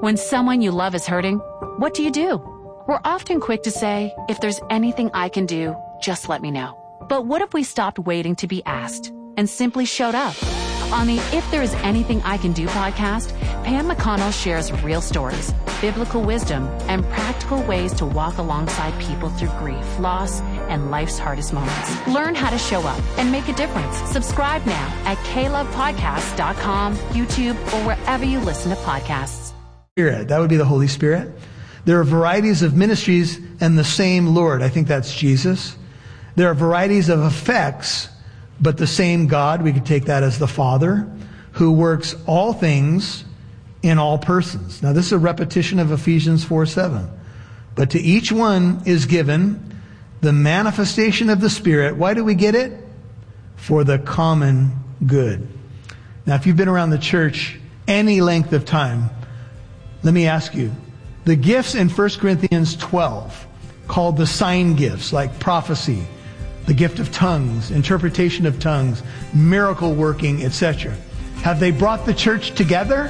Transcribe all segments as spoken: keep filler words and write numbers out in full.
When someone you love is hurting, what do you do? We're often quick to say, if there's anything I can do, just let me know. But what if we stopped waiting to be asked and simply showed up? On the If There Is Anything I Can Do podcast, Pam McConnell shares real stories, biblical wisdom, and practical ways to walk alongside people through grief, loss, and life's hardest moments. Learn how to show up and make a difference. Subscribe now at k love podcast dot com, YouTube, or wherever you listen to podcasts. Spirit, that would be the Holy Spirit. There are varieties of ministries and the same Lord. I think that's Jesus. There are varieties of effects, but the same God, we could take that as the Father, who works all things in all persons. Now, this is a repetition of Ephesians four seven. But to each one is given the manifestation of the Spirit. Why do we get it? For the common good. Now, if you've been around the church any length of time, let me ask you, the gifts in First Corinthians twelve, called the sign gifts, like prophecy, the gift of tongues, interpretation of tongues, miracle working, et cetera. Have they brought the church together?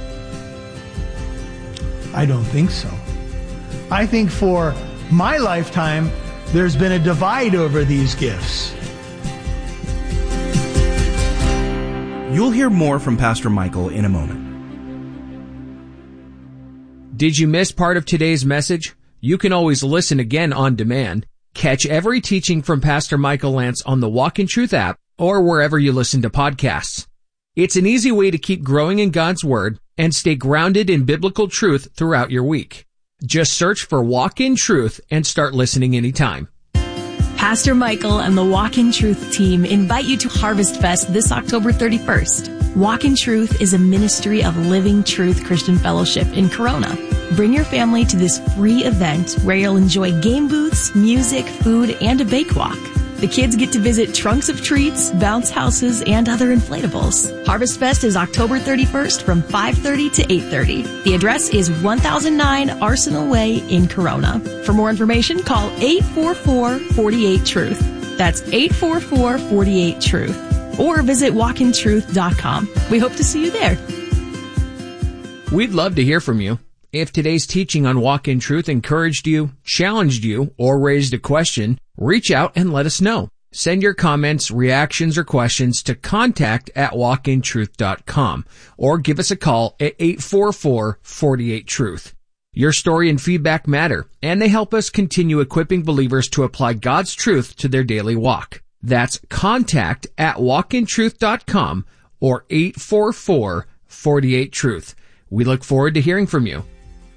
I don't think so. I think for my lifetime, there's been a divide over these gifts. You'll hear more from Pastor Michael in a moment. Did you miss part of today's message? You can always listen again on demand. Catch every teaching from Pastor Michael Lance on the Walk in Truth app or wherever you listen to podcasts. It's an easy way to keep growing in God's Word and stay grounded in biblical truth throughout your week. Just search for Walk in Truth and start listening anytime. Pastor Michael and the Walk in Truth team invite you to Harvest Fest this October thirty-first. Walk in Truth is a ministry of Living Truth Christian Fellowship in Corona. Bring your family to this free event where you'll enjoy game booths, music, food, and a bake walk. The kids get to visit trunks of treats, bounce houses, and other inflatables. Harvest Fest is October thirty-first from five thirty to eight thirty. The address is one thousand nine Arsenal Way in Corona. For more information, call eight four four, four eight, truth. That's eight four four, four eight, truth. Or visit walk in truth dot com. We hope to see you there. We'd love to hear from you. If today's teaching on Walk in Truth encouraged you, challenged you, or raised a question, reach out and let us know. Send your comments, reactions, or questions to contact at walk in truth dot com or give us a call at eight four four, four eight, truth. Your story and feedback matter, and they help us continue equipping believers to apply God's truth to their daily walk. That's contact at walk in truth dot com or eight four four, four eight, truth. We look forward to hearing from you.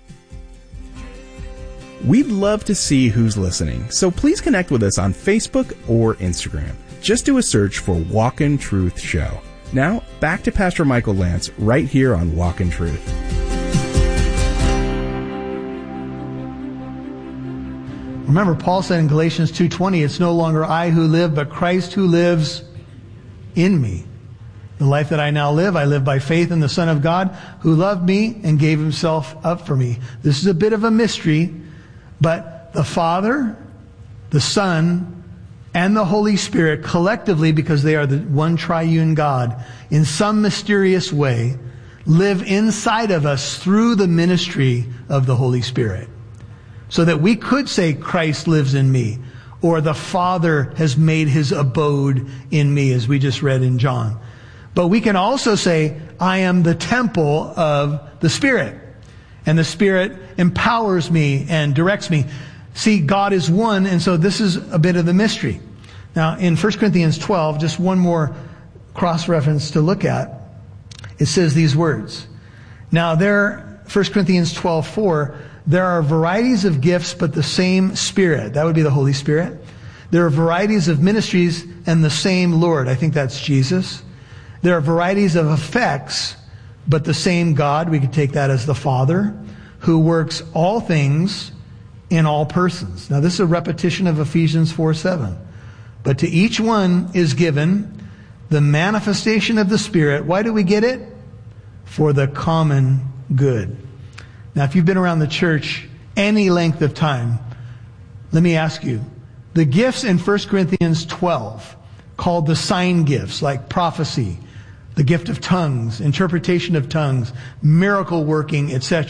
We'd love to see who's listening, so please connect with us on Facebook or Instagram. Just do a search for Walk in Truth Show. Now, back to Pastor Michael Lance right here on Walk in Truth. Remember, Paul said in Galatians two twenty, it's no longer I who live, but Christ who lives in me. The life that I now live, I live by faith in the Son of God who loved me and gave himself up for me. This is a bit of a mystery, but the Father, the Son, and the Holy Spirit collectively, because they are the one triune God, in some mysterious way, live inside of us through the ministry of the Holy Spirit. So that we could say Christ lives in me, or the Father has made his abode in me, as we just read in John. But we can also say, I am the temple of the Spirit. And the Spirit empowers me and directs me. See, God is one, and so this is a bit of the mystery. Now, in First Corinthians twelve, just one more cross-reference to look at. It says these words. Now, there, First Corinthians twelve four, there are varieties of gifts, but the same Spirit. That would be the Holy Spirit. There are varieties of ministries and the same Lord. I think that's Jesus. There are varieties of effects, but the same God, we could take that as the Father, who works all things in all persons. Now, this is a repetition of Ephesians four seven. But to each one is given the manifestation of the Spirit. Why do we get it? For the common good. Now, if you've been around the church any length of time, let me ask you, the gifts in First Corinthians twelve, called the sign gifts, like prophecy, the gift of tongues, interpretation of tongues, miracle working, et cetera.